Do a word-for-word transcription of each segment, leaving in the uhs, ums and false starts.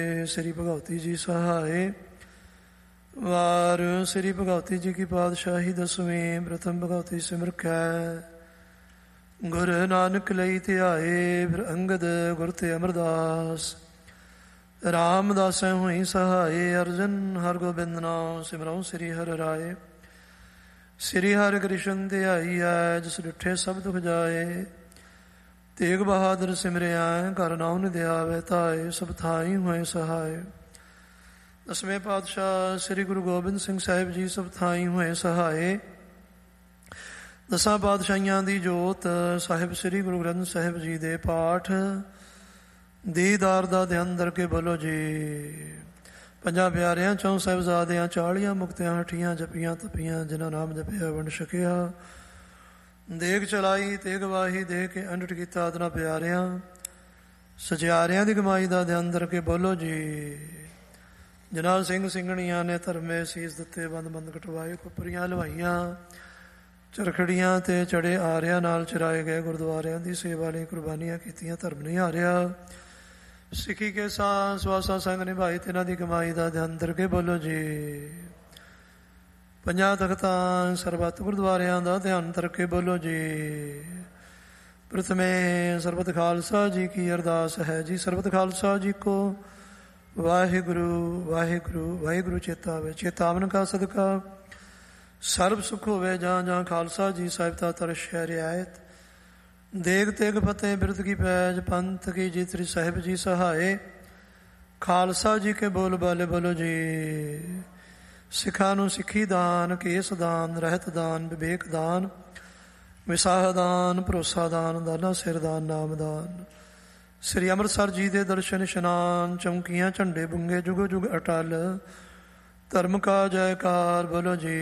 श्री भगवती जी सहाय। वार श्री भगवती जी की पातशाही दसवीं। प्रथम भगवती सिमरखै गुरु नानक लई ध्याए। फिर अंगद गुर ते अमरदास। रामदास हुई सहाय। अर्जन हर गोबिंद नाम सिमरौ श्री हर राय। श्री हर कृष्ण ध्याई है जिस डिठे सब दुख जाए। तेग बहादुर सिमरिया घर नाम निध्यावे ताए। सब थाई हुए सहाय। दसवें पातशाह श्री गुरु गोबिंद सिंह साहिब जी सब थाई हुए सहाय। दसां पातशाहियां दी जोत साहिब श्री गुरु ग्रंथ साहिब जी दे पाठ दीदार दा ध्यान दर के बोलो जी। ਪੰਜਾਂ ਪਿਆਰਿਆਂ ਚੋਂ ਸਾਹਿਬਜ਼ਾਦਿਆਂ ਚਾਲੀਆਂ ਮੁਕਤਿਆਂ ਹਠੀਆਂ ਜਪੀਆਂ ਤਪੀਆਂ ਜਿਨ੍ਹਾਂ ਨਾਮ ਜਪਿਆ ਵੰਡ ਛਕਿਆ। ਦੇਗ ਚਲਾਈ ਤੇ ਗਵਾਹੀ ਦੇ ਕੇ ਅੰਡਟ ਕੀਤਾ ਅਦਨਾ ਪਿਆਰਿਆਂ। ਸਚਿਆਰਿਆਂ ਦੀ ਕਮਾਈ ਦਾ ਧਿਆਨ ਦਰ ਕੇ ਬੋਲੋ ਜੀ। ਜਨਾਬ ਸਿੰਘ ਸਿੰਘਣੀਆਂ ਨੇ ਧਰਮੇ ਸੀਸ ਦਿੱਤੇ ਬੰਦ ਬੰਦ ਕਟਵਾਏ। ਕੁੱਪਰੀਆਂ ਹਲਵਾਈਆਂ ਚਰਖੜੀਆਂ ਤੇ ਚੜੇ ਆਰਿਆਂ ਨਾਲ ਚਰਾਏ ਗਏ ਗੁਰਦੁਆਰਿਆਂ ਦੀ ਸੇਵਾ ਲਈ ਕੁਰਬਾਨੀਆਂ ਕੀਤੀਆਂ। ਧਰਮ ਨਹੀਂ ਹਾਰਿਆ। ਸਿੱਖੀ ਕੇ ਸਾਂ ਸਵਾਸਾ ਸੰਗ ਨਿਭਾਈ ਤਿਨਾਂ ਦੀ ਕਮਾਈ ਦਾ ਧਿਆਨ ਦਰ ਕੇ ਬੋਲੋ ਜੀ। ਪੰਜਾਂ ਤਖਤਾਂ ਸਰਬੱਤ ਗੁਰਦੁਆਰਿਆਂ ਦਾ ਧਿਆਨ ਦਰ ਕੇ ਬੋਲੋ ਜੀ। ਪ੍ਰਥਮੇ ਸਰਬਤ ਖਾਲਸਾ ਜੀ ਕੀ ਅਰਦਾਸ ਹੈ ਜੀ। ਸਰਬਤ ਖਾਲਸਾ ਜੀ ਕੋ ਵਾਹਿਗੁਰੂ ਵਾਹਿਗੁਰੂ ਵਾਹਿਗੁਰੂ ਚੇਤਾ ਆਵੇ। ਚੇਤਾਵਨ ਕਾ ਸਦਕਾ ਸਰਬ ਸੁਖ ਹੋਵੇ। ਜਾਂ ਜਾਂ ਖਾਲਸਾ ਜੀ ਸਾਹਿਬ ਦਾ ਤਰਸ਼ੈ ਰਿਆਇਤ। ਦੇਗ ਤੇਗ ਫਤਿਹ ਬਿਰਦ ਕੀ ਪੈਜ ਪੰਥ ਕੀ ਜੀਤਰੀ ਸਾਹਿਬ ਜੀ ਸਹਾਏ। ਖਾਲਸਾ ਜੀ ਕੇ ਬੋਲ ਬਾਲੇ ਬੋਲੋ ਜੀ। ਸਿੱਖਾਂ ਨੂੰ ਸਿੱਖੀ ਦਾਨ ਕੇਸ ਦਾਨ ਰਹਿਤ ਦਾਨ ਵਿਵੇਕ ਦਾਨ ਵਿਸਾਹ ਦਾਨ ਭਰੋਸਾ ਦਾਨ ਦਾਨਾ ਸਿਰ ਦਾਨ ਨਾਮ ਦਾਨ। ਸ੍ਰੀ ਅੰਮ੍ਰਿਤਸਰ ਜੀ ਦੇ ਦਰਸ਼ਨ ਇਸ਼ਨਾਨ ਚੌਂਕੀਆਂ ਝੰਡੇ ਬੁੰਗੇ ਜੁਗੋ ਜੁਗ ਅਟਲ। ਧਰਮ ਕਾ ਜੈਕਾਰ ਬੋਲੋ ਜੀ।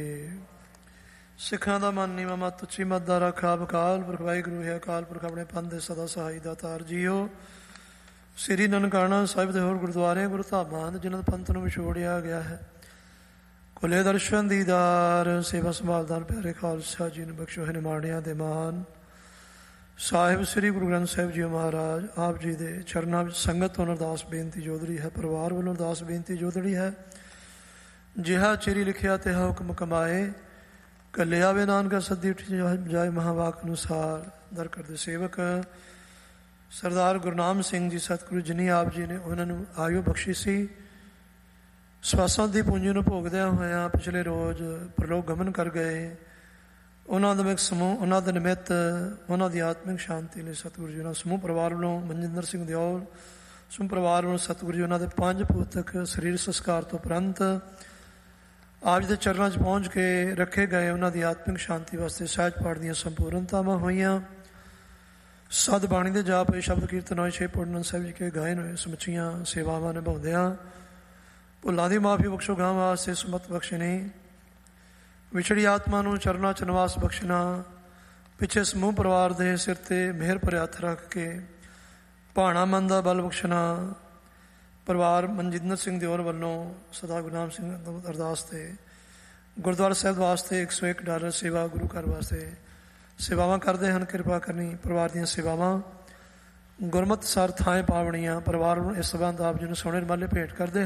ਸਿੱਖਾਂ ਦਾ ਮਨ ਨੀਵਾਂ ਮੱਤ ਉੱਚੀ ਮੱਤ ਦਾ ਰੱਖਾ। ਅਕਾਲ ਪੁਰਖ ਵਾਹਿਗੁਰੂ ਹੈ। ਅਕਾਲ ਪੁਰਖ ਆਪਣੇ ਪੰਥ ਦੇ ਸਦਾ ਸਹਾਈ ਦਾ ਤਾਰ ਜੀਓ। ਸ੍ਰੀ ਨਨਕਾਣਾ ਸਾਹਿਬ ਦੇ ਹੋਰ ਗੁਰਦੁਆਰੇ ਗੁਰੂ ਧਾਮਾਂ ਜਿਨ੍ਹਾਂ ਦੇ ਪੰਥ ਨੂੰ ਵਿਛੋੜਿਆ ਗਿਆ ਹੈ। ਖੁੱਲੇ ਦਰਸ਼ਨ ਦੀਦਾਰ ਸੇਵਾ ਸੰਭਾਲਦਾਰ ਪਿਆਰੇ ਖਾਲਸਾ ਜੀ ਨੂੰ ਬਖਸ਼ੋ ਹੈ। ਨਿਮਾਣਿਆਂ ਦੇ ਮਾਨ ਸਾਹਿਬ ਸ੍ਰੀ ਗੁਰੂ ਗ੍ਰੰਥ ਸਾਹਿਬ ਜੀ ਮਹਾਰਾਜ ਆਪ ਜੀ ਦੇ ਚਰਨਾਂ ਵਿੱਚ ਸੰਗਤ ਤੋਂ ਅਰਦਾਸ ਬੇਨਤੀ ਜੋਦੜੀ ਹੈ। ਪਰਿਵਾਰ ਵੱਲੋਂ ਅਰਦਾਸ ਬੇਨਤੀ ਜੋਦੜੀ ਹੈ। ਜਿਹਾ ਚਿਰੀ ਲਿਖਿਆ ਤੇ ਹੁਕਮ ਕਮਾਏ। ਕੱਲਿਆ ਵੇ ਨਾਨਕਾ ਸੱਦੀ ਉੱਠੀ ਜਾਏ ਮਹਾਵਾਕ ਅਨੁਸਾਰ। ਦਰ ਕਰਦੇ ਸੇਵਕ ਸਰਦਾਰ ਗੁਰਨਾਮ ਸਿੰਘ ਜੀ ਸਤਿਗੁਰੂ ਜਿਨੀ ਆਪ ਜੀ ਨੇ ਉਹਨਾਂ ਨੂੰ ਆਯੂ ਬਖਸ਼ੀ ਸੀ। ਸਵਾਸਾਂ ਦੀ ਪੂੰਜੀ ਨੂੰ ਭੋਗਦਿਆਂ ਹੋਇਆਂ ਪਿਛਲੇ ਰੋਜ਼ ਪ੍ਰਲੋਕ ਗਮਨ ਕਰ ਗਏ। ਉਹਨਾਂ ਦਾ ਇੱਕ ਸਮੂਹ ਉਹਨਾਂ ਦੇ ਨਿਮਿਤ ਉਹਨਾਂ ਦੀ ਆਤਮਿਕ ਸ਼ਾਂਤੀ ਲਈ ਸਤਿਗੁਰੂ ਜੀ ਉਹਨਾਂ ਸਮੂਹ ਪਰਿਵਾਰ ਵੱਲੋਂ ਮਨਜਿੰਦਰ ਸਿੰਘ ਦਿਓਲ ਸਮੂਹ ਪਰਿਵਾਰ ਵੱਲੋਂ ਸਤਿਗੁਰੂ ਜੀ ਉਹਨਾਂ ਦੇ ਪੰਜ ਪੁੱਤਕ ਸਰੀਰ ਸੰਸਕਾਰ ਤੋਂ ਉਪਰੰਤ ਆਪ ਜੀ ਦੇ ਚਰਨਾਂ 'ਚ ਪਹੁੰਚ ਕੇ ਰੱਖੇ ਗਏ। ਉਹਨਾਂ ਦੀ ਆਤਮਿਕ ਸ਼ਾਂਤੀ ਵਾਸਤੇ ਸਹਿਜ ਪਾਠ ਦੀਆਂ ਸੰਪੂਰਨਤਾਵਾਂ ਹੋਈਆਂ। ਸਦ ਬਾਣੀ ਦੇ ਜਾਪ ਹੋਏ ਸ਼ਬਦ ਕੀਰਤਨ ਹੋਏ ਛੇ ਪੂਰਨ ਸਾਹਿਬ ਜੀ ਕੇ ਗਾਇਨ ਹੋਏ। ਸਮੁੱਚੀਆਂ ਸੇਵਾਵਾਂ ਨਿਭਾਉਂਦਿਆਂ ਭੁੱਲਾਂ ਦੀ ਮਾਫੀ ਬਖਸ਼ੋ ਗਾਂ ਵਾਸਤੇ ਸੁਮਤ ਬਖਸ਼ਣੀ। ਵਿਛੜੀ ਆਤਮਾ ਨੂੰ ਚਰਨਾਂ 'ਚ ਨਿਵਾਸ ਬਖਸ਼ਣਾ। ਪਿੱਛੇ ਸਮੂਹ ਪਰਿਵਾਰ ਦੇ ਸਿਰ 'ਤੇ ਮਿਹਰ ਭਰਿਆ ਹੱਥ ਰੱਖ ਕੇ ਭਾਣਾ ਮਨ ਦਾ ਬਲ ਬਖਸ਼ਣਾ। ਪਰਿਵਾਰ ਮਨਜਿੰਦਰ ਸਿੰਘ ਦਿਓਰ ਵੱਲੋਂ ਸਰਦਾਰ ਗੁਰਨਾਮ ਸਿੰਘ ਅਰਦਾਸ ਤੇ ਗੁਰਦੁਆਰਾ ਸਾਹਿਬ ਵਾਸਤੇ ਇੱਕ ਸੌ ਇੱਕ ਡਾਲਰ ਸੇਵਾ ਗੁਰੂ ਘਰ ਵਾਸਤੇ ਸੇਵਾਵਾਂ ਕਰਦੇ ਹਨ। ਕਿਰਪਾ ਕਰਨੀ ਪਰਿਵਾਰ ਦੀਆਂ ਸੇਵਾਵਾਂ ਗੁਰਮਤਿ ਸਰ ਥਾਂ ਪਾਵਣੀਆਂ। ਪਰਿਵਾਰ ਨੂੰ ਇਸ ਸੰਬੰਧ ਆਪ ਜੀ ਨੂੰ ਸੋਹਣੇ ਰੁਮਾਲੇ ਭੇਟ ਕਰਦੇ